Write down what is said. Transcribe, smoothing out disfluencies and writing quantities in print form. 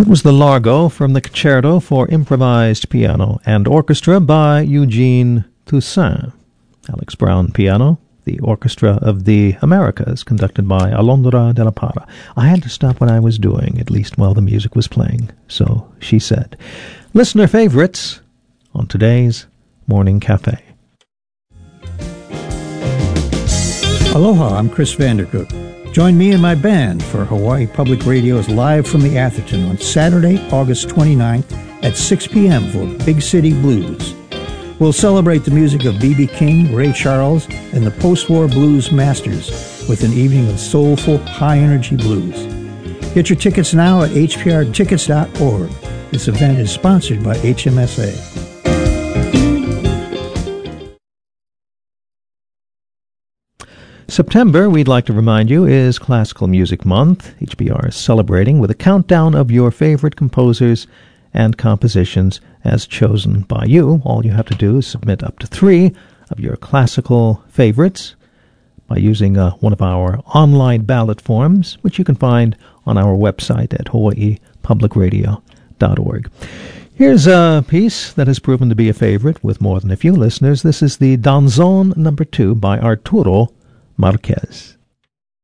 It was the Largo from the Concerto for Improvised Piano and Orchestra by Eugene Toussaint. Alex Brown piano, the Orchestra of the Americas, conducted by Alondra de la Parra. I had to stop what I was doing, at least while the music was playing, so she said. Listener favorites on today's Morning Cafe. Aloha, I'm Chris Vandercook. Join me and my band for Hawaii Public Radio's Live from the Atherton on Saturday, August 29th at 6 p.m. for Big City Blues. We'll celebrate the music of B.B. King, Ray Charles, and the post-war blues masters with an evening of soulful, high-energy blues. Get your tickets now at hprtickets.org. This event is sponsored by HMSA. September, we'd like to remind you, is Classical Music Month. HBR is celebrating with a countdown of your favorite composers and compositions as chosen by you. All you have to do is submit up to 3 of your classical favorites by using one of our online ballot forms, which you can find on our website at hawaiipublicradio.org. Here's a piece that has proven to be a favorite with more than a few listeners. This is the Danzón No. 2 by Arturo Marquez.